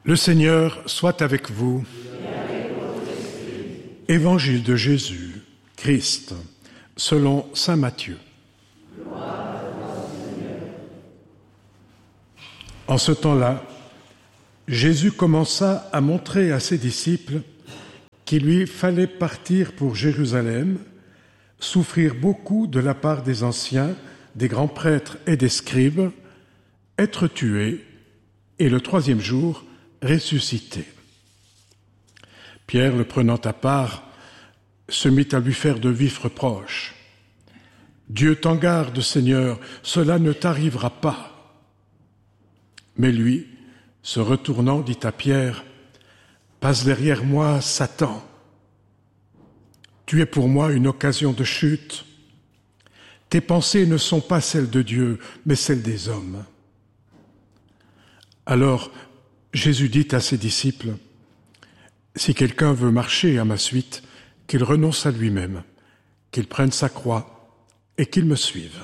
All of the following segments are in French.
Le Seigneur soit avec vous. Évangile de Jésus, Christ, selon saint Matthieu. En ce temps-là, Jésus commença à montrer à ses disciples qu'il lui fallait partir pour Jérusalem, souffrir beaucoup de la part des anciens, des grands prêtres et des scribes, être tué et le troisième jour ressuscité. Pierre, le prenant à part, se mit à lui faire de vifs reproches. « Dieu t'en garde, Seigneur, cela ne t'arrivera pas. » Mais lui, se retournant, dit à Pierre, « Passe derrière moi, Satan. Tu es pour moi une occasion de chute. Tes pensées ne sont pas celles de Dieu, mais celles des hommes. » Alors Jésus dit à ses disciples, « Si quelqu'un veut marcher à ma suite, qu'il renonce à lui-même, qu'il prenne sa croix et qu'il me suive.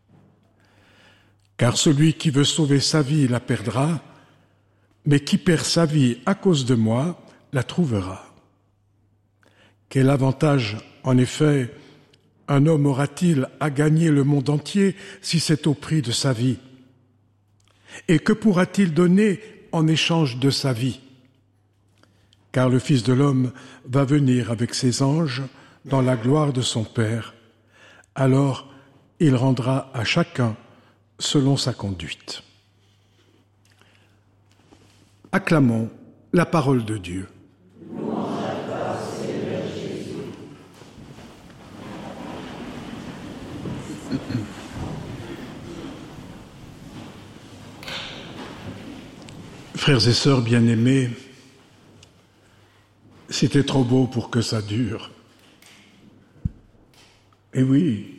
Car celui qui veut sauver sa vie la perdra, mais qui perd sa vie à cause de moi la trouvera. Quel avantage, en effet, un homme aura-t-il à gagner le monde entier si c'est au prix de sa vie? Et que pourra-t-il donner en échange de sa vie? Car le Fils de l'homme va venir avec ses anges dans la gloire de son Père. Alors il rendra à chacun selon sa conduite. » Acclamons la parole de Dieu. Louange à toi, Seigneur Jésus. Frères et sœurs bien-aimés, c'était trop beau pour que ça dure. Et oui,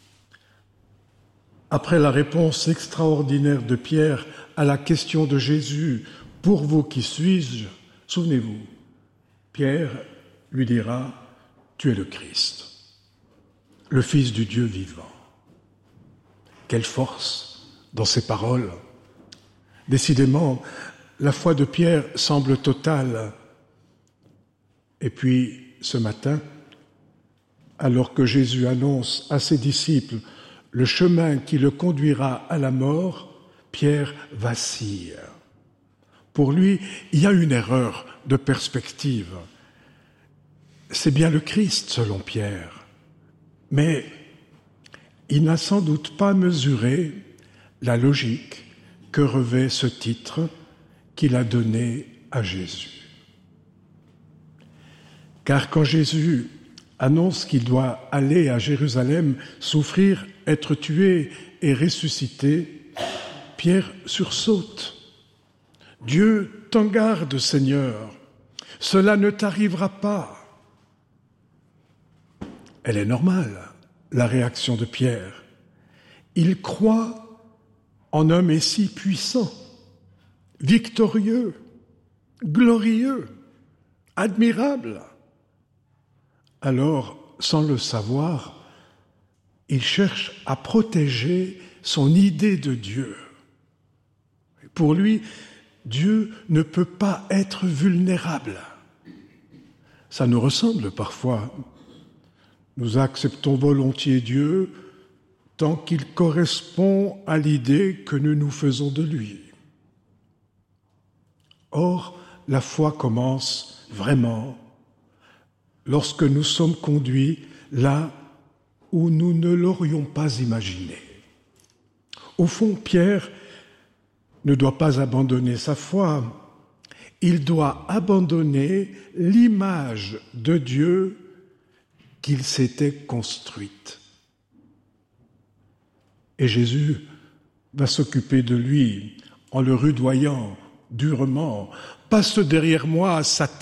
après la réponse extraordinaire de Pierre à la question de Jésus, « Pour vous, qui suis-je ?» Souvenez-vous, Pierre lui dira, « Tu es le Christ, le Fils du Dieu vivant. » Quelle force dans ces paroles! Décidément, la foi de Pierre semble totale. Et puis, ce matin, alors que Jésus annonce à ses disciples le chemin qui le conduira à la mort, Pierre vacille. Pour lui, il y a une erreur de perspective. C'est bien le Christ, selon Pierre, mais il n'a sans doute pas mesuré la logique que revêt ce titre qu'il a donné à Jésus. Car quand Jésus annonce qu'il doit aller à Jérusalem, souffrir, être tué et ressusciter, Pierre sursaute. « Dieu t'en garde, Seigneur, cela ne t'arrivera pas. » Elle est normale, la réaction de Pierre. Il croit en un Messie puissant, victorieux, glorieux, admirable. Alors, sans le savoir, il cherche à protéger son idée de Dieu. Pour lui, Dieu ne peut pas être vulnérable. Ça nous ressemble parfois. Nous acceptons volontiers Dieu tant qu'il correspond à l'idée que nous nous faisons de lui. Or, la foi commence vraiment lorsque nous sommes conduits là où nous ne l'aurions pas imaginé. Au fond, Pierre ne doit pas abandonner sa foi, il doit abandonner l'image de Dieu qu'il s'était construite. Et Jésus va s'occuper de lui en le rudoyant durement. « Passe derrière moi, Satan !»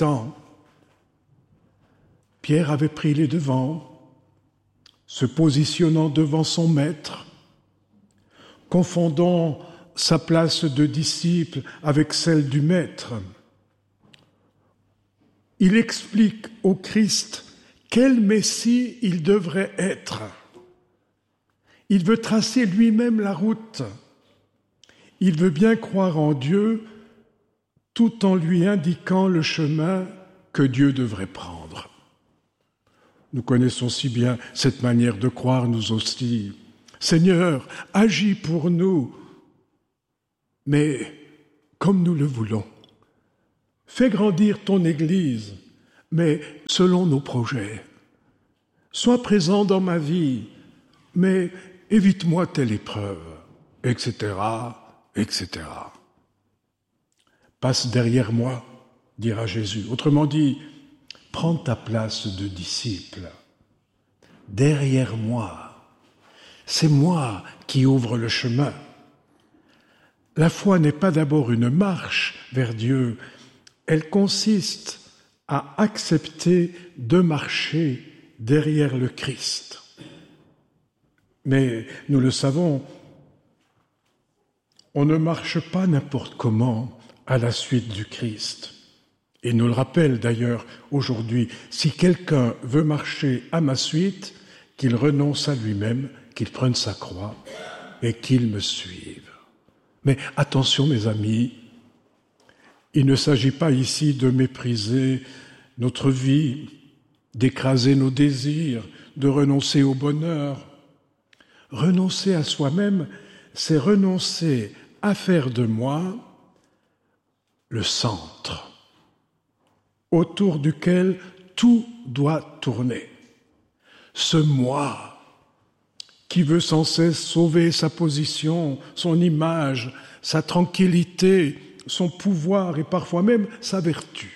Pierre avait pris les devants, se positionnant devant son maître, confondant sa place de disciple avec celle du maître. Il explique au Christ quel Messie il devrait être. Il veut tracer lui-même la route. Il veut bien croire en Dieu tout en lui indiquant le chemin que Dieu devrait prendre. Nous connaissons si bien cette manière de croire, nous aussi. Seigneur, agis pour nous, mais comme nous le voulons. Fais grandir ton Église, mais selon nos projets. Sois présent dans ma vie, mais évite-moi telle épreuve, etc., etc. Passe derrière moi, dira Jésus. Autrement dit, prends ta place de disciple. Derrière moi, c'est moi qui ouvre le chemin. La foi n'est pas d'abord une marche vers Dieu, elle consiste à accepter de marcher derrière le Christ. Mais nous le savons, on ne marche pas n'importe comment à la suite du Christ. Et nous le rappelle d'ailleurs aujourd'hui, si quelqu'un veut marcher à ma suite, qu'il renonce à lui-même, qu'il prenne sa croix et qu'il me suive. Mais attention mes amis, il ne s'agit pas ici de mépriser notre vie, d'écraser nos désirs, de renoncer au bonheur. Renoncer à soi-même, c'est renoncer à faire de moi le centre autour duquel tout doit tourner. Ce moi qui veut sans cesse sauver sa position, son image, sa tranquillité, son pouvoir et parfois même sa vertu.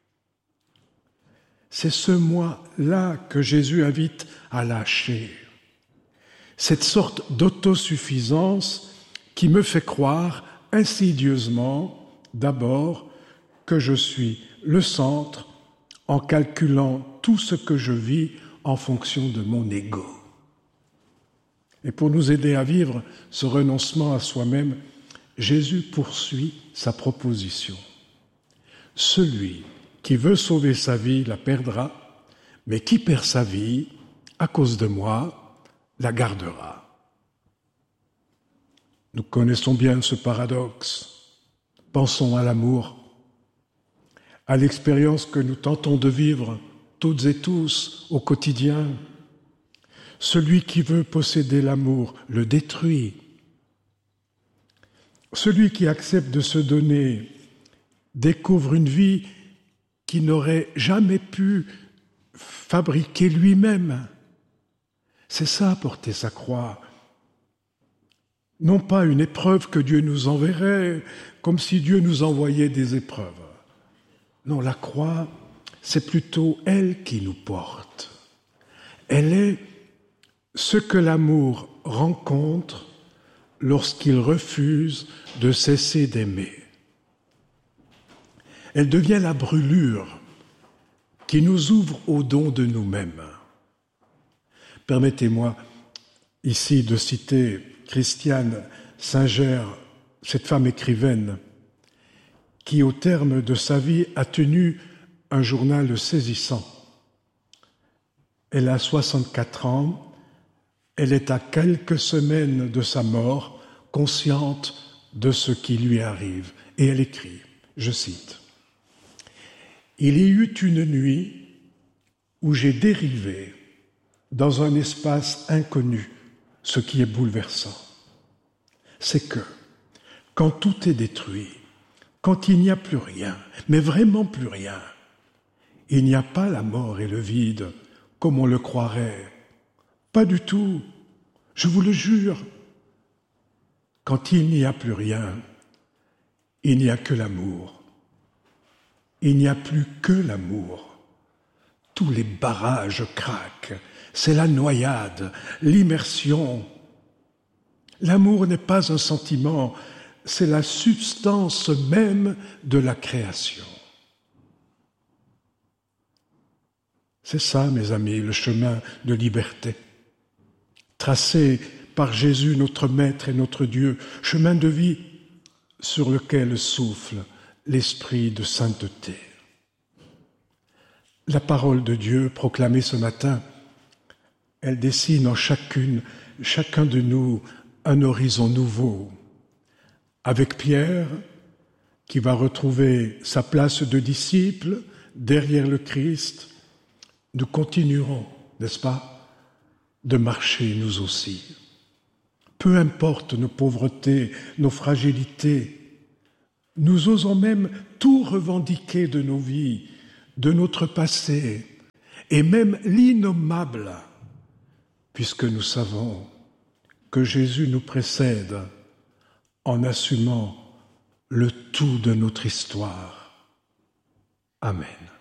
C'est ce moi-là que Jésus invite à lâcher. Cette sorte d'autosuffisance qui me fait croire insidieusement, d'abord, que je suis le centre en calculant tout ce que je vis en fonction de mon ego. Et pour nous aider à vivre ce renoncement à soi-même, Jésus poursuit sa proposition. Celui qui veut sauver sa vie la perdra, mais qui perd sa vie à cause de moi la gardera. Nous connaissons bien ce paradoxe. Pensons à l'amour, à l'expérience que nous tentons de vivre toutes et tous au quotidien. Celui qui veut posséder l'amour le détruit. Celui qui accepte de se donner découvre une vie qu'il n'aurait jamais pu fabriquer lui-même. C'est ça, porter sa croix. Non pas une épreuve que Dieu nous enverrait, comme si Dieu nous envoyait des épreuves. Non, la croix, c'est plutôt elle qui nous porte. Elle est ce que l'amour rencontre lorsqu'il refuse de cesser d'aimer. Elle devient la brûlure qui nous ouvre au don de nous-mêmes. Permettez-moi ici de citer Christiane Singer, cette femme écrivaine, qui au terme de sa vie a tenu un journal saisissant. Elle a 64 ans, elle est à quelques semaines de sa mort, consciente de ce qui lui arrive. Et elle écrit, je cite, « Il y eut une nuit où j'ai dérivé dans un espace inconnu, ce qui est bouleversant. C'est que, quand tout est détruit, quand il n'y a plus rien, mais vraiment plus rien, il n'y a pas la mort et le vide comme on le croirait. Pas du tout, je vous le jure. Quand il n'y a plus rien, il n'y a que l'amour. Il n'y a plus que l'amour. Tous les barrages craquent, c'est la noyade, l'immersion. L'amour n'est pas un sentiment, c'est la substance même de la création. C'est ça, mes amis, le chemin de liberté, tracé par Jésus, notre Maître et notre Dieu, chemin de vie sur lequel souffle l'esprit de sainteté. La parole de Dieu proclamée ce matin, elle dessine en chacun de nous un horizon nouveau. Avec Pierre, qui va retrouver sa place de disciple derrière le Christ, nous continuerons, n'est-ce pas, de marcher nous aussi. Peu importe nos pauvretés, nos fragilités, nous osons même tout revendiquer de nos vies, de notre passé, et même l'innommable, puisque nous savons que Jésus nous précède en assumant le tout de notre histoire. Amen.